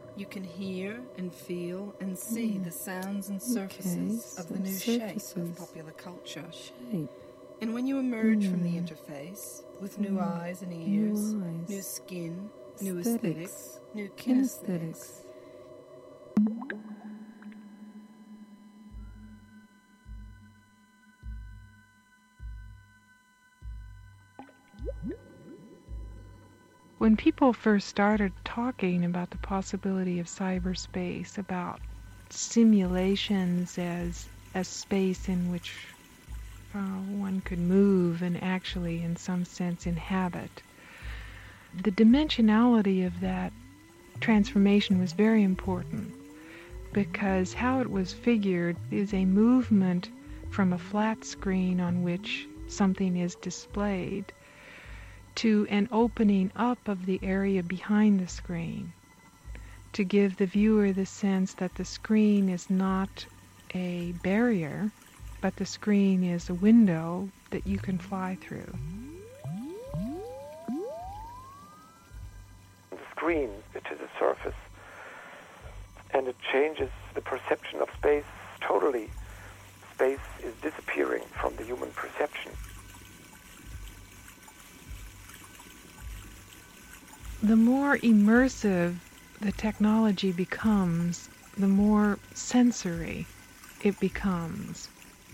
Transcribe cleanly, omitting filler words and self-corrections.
You can hear and feel and see the sounds and surfaces of the new shape of popular culture. And when you emerge from the interface with new eyes and ears, new skin, new aesthetics, new kinesthetics. When people first started talking about the possibility of cyberspace, about simulations as a space in which one could move and actually, in some sense, inhabit, the dimensionality of that transformation was very important, because how it was figured is a movement from a flat screen on which something is displayed to an opening up of the area behind the screen, to give the viewer the sense that the screen is not a barrier, but the screen is a window that you can fly through. The screen, it is a surface, and it changes the perception of space totally. Space is disappearing from the human perception. The more immersive the technology becomes, the more sensory it becomes.